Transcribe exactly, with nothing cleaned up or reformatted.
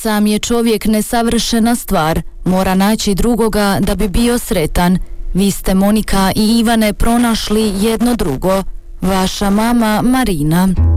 Sam je čovjek nesavršena stvar, mora naći drugoga da bi bio sretan. Vi ste, Monika i Ivane, pronašli jedno drugo. Vaša mama Marina.